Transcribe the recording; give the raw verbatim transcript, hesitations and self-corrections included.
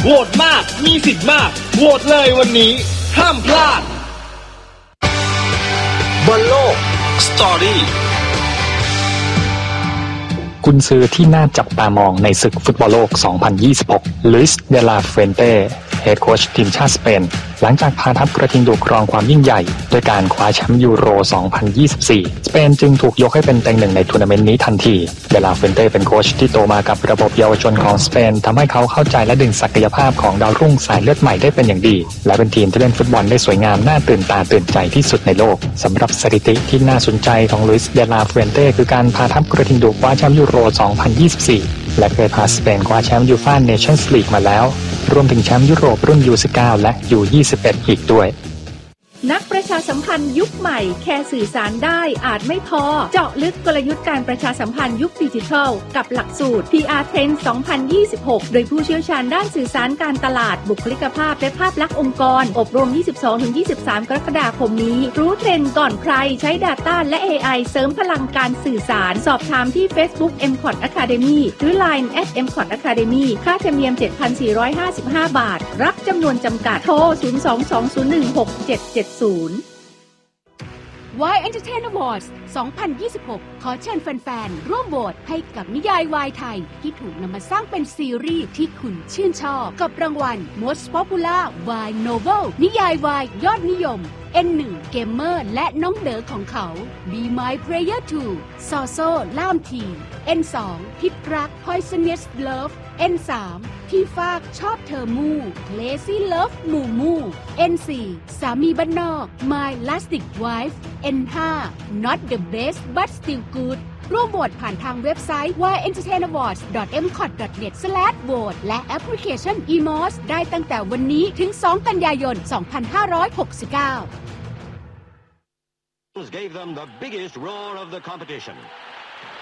หวตมากมีสิทธิ์มากโหวตเลยวันนี้ห้ามพลาดบอลโลกสตอรี่กุนซือที่น่าจับตามองในศึกฟุตบอลโลก สองพันยี่สิบหก ลุยส์ เดลา เฟนเต้ เฮดโค้ชทีมชาติสเปนหลังจากพาทัพกระทิงดุครองความยิ่งใหญ่ด้วยการคว้าแชมป์ยูโร สองพันยี่สิบสี่ สเปนจึงถูกยกให้เป็นเต็งหนึ่งในทัวร์นาเมนต์นี้ทันที เดลา เฟนเต้เป็นโค้ชที่โตมากับระบบเยาวชนของสเปนทำให้เขาเข้าใจและดึงศักยภาพของดาวรุ่งสายเลือดใหม่ได้เป็นอย่างดีและเป็นทีมที่เล่นฟุตบอลได้สวยงามน่าตื่นตาตื่นใจที่สุดในโลกสำหรับสถิติที่น่าสนใจของลุยส์ เดลา เฟนเต้คือการพาทัพกระทิงดุคว้าแชมป์ยูโร สองพันยี่สิบสี่และเคยพาสเปนคว้าแชมป์ยูฟ่าเนชั่นส์ลีกมาแล้วรวมถึงแชมป์ยุโรปรุ่น ยู สิบเก้า และ ยู ยี่สิบเอ็ด อีกด้วยนักประชาสัมพันธ์ยุคใหม่แค่สื่อสารได้อาจไม่พอเจาะลึกกลยุทธ์การประชาสัมพันธ์ยุคดิจิทัลกับหลักสูตร พี อาร์ Trend สองพันยี่สิบหก โดยผู้เชี่ยวชาญด้านสื่อสารการตลาดบุคลิกภาพและภาพลักษณ์องค์กรอบรม ยี่สิบสองถึงยี่สิบสาม กรกฎาคมนี้รู้เทรนด์ก่อนใครใช้ Data และ เอ ไอ เสริมพลังการสื่อสารสอบถามที่ Facebook เอ็ม คอท Academy หรือ ไลน์ แอท เอ็ม คอท Academy ค่าธรรมเนียม เจ็ดพันสี่ร้อยห้าสิบห้า บาทรับจำนวนจำกัดโทรศูนย์ สอง สอง ศูนย์ หนึ่ง หก เจ็ด เจ็ด ศูนย์วาย Entertain Awards สองพันยี่สิบหก ขอเชิญแฟนๆร่วมโหวตให้กับนิยายวายไทยที่ถูกนำมาสร้างเป็นซีรีส์ที่คุณชื่นชอบกับรางวัล Most Popular Wine Novel นิยายวายยอดนิยม เอ็น หนึ่ง เกมเมอร์และน้องเด๋อของเขา Be My Player ทู ซอโซล่ามที เอ็น สอง พิษรัก Poisonous Love เอ็น สาม พี่ฟากชอบเธอมู่ Lazy Love มูมู เอ็น สี่ สามีบ้านนอก My Lastic Wife เอ็น ห้า Not the Best but Still Good ร่วมโหวตผ่านทางเว็บไซต์ วาย เอ็นเตอร์เทน อวอร์ดส์ ดอท เอ็ม คอท ดอท เน็ต สแลช โหวต และแอปพลิเคชัน อี เอ็ม โอ เอส ได้ตั้งแต่วันนี้ถึง สอง กันยายน สองพันห้าร้อยหกสิบเก้า gave them the biggest roar of the competition.